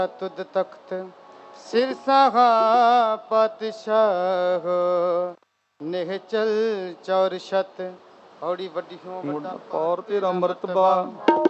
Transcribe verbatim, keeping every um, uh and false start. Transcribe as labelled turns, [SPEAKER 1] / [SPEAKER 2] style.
[SPEAKER 1] ਤੁਧ ਤਖਤ ਸਿਰ ਸਾਹਾ ਪਾਤਸ਼ਾਹ ਨਿਹਚਲ ਚੌਰ ਛਤ। ਹੌੜੀ ਵੱਡੀ ਹੋ ਵੱਡਾ
[SPEAKER 2] ਔਰ ਤੇਰਾ ਮਰਤਬਾ